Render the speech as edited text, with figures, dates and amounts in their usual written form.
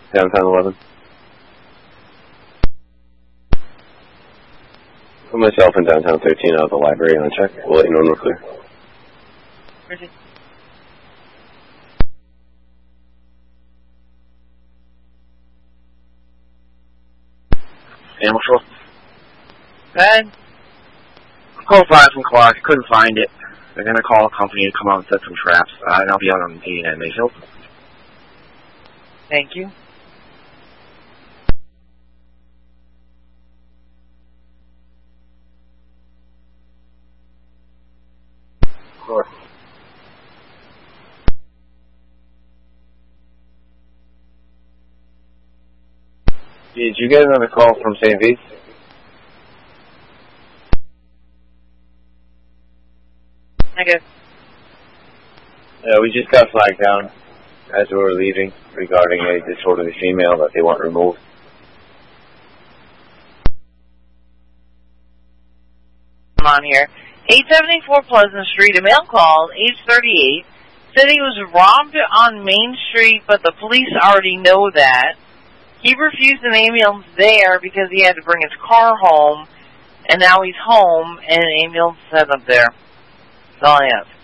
downtown 11. Put myself in downtown 13 out of the library on check. We'll let you know when we're clear. Ready. Animal Patrol. Ben? Call 5 o'clock. Couldn't find it. They're going to call a company to come out and set some traps. And I'll be out on 89 Mayfield. Thank you. Sure. Did you get another call from St. V's? Negative. We just got flagged down as we were leaving regarding a disorderly female that they want removed. I'm on here. 874 Pleasant Street, a male called, age 38, said he was robbed on Main Street, but the police already know that. He refused an ambulance there because he had to bring his car home, and now he's home, and an ambulance set up there. That's all I have.